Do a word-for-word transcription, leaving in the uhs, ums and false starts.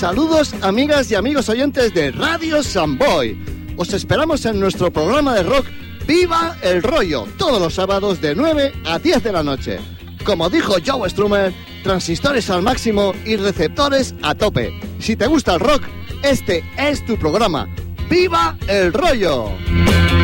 Saludos, amigas y amigos oyentes de Radio Samboy. Os esperamos en nuestro programa de rock Viva el Rollo, todos los sábados de nueve a diez de la noche. Como dijo Joe Strummer, transistores al máximo y receptores a tope. Si te gusta el rock, este es tu programa. ¡Viva el Rollo!